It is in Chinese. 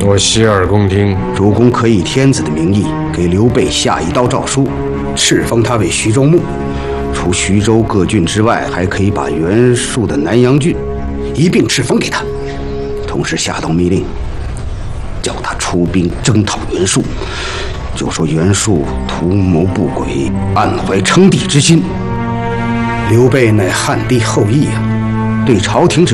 我洗耳恭听。 主公可以天子的名义给刘备下一道诏书，敕封他为徐州牧。除徐州各郡之外，还可以把袁术的南阳郡一并敕封给他。同时下道密令，叫他出兵征讨袁术。就说袁术图谋不轨，暗怀称帝之心。刘备乃汉帝后裔啊，对朝廷只